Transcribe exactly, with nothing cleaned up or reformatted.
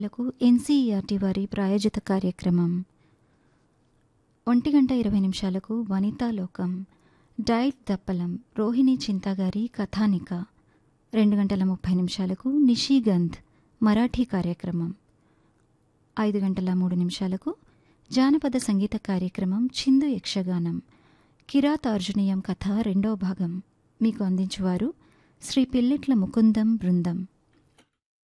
లకు ఎన్సీఈఆర్టీ వారి ప్రాయోజిత కార్యక్రమం. ఒంటి గంట ఇరవై నిమిషాలకు వనితాలోకం, డైట్ దప్పలం, రోహిణి చింతాగారి కథానిక. రెండు గంటల ముప్పై నిమిషాలకు నిషిగంధ్ మరాఠీ కార్యక్రమం. ఐదు గంటల మూడు నిమిషాలకు జానపద సంగీత కార్యక్రమం చిందు యక్షగానం, కిరాతార్జునీయం కథ రెండో భాగం. మీకు అందించువారు శ్రీ పిల్లిట్ల ముకుందం బృందం.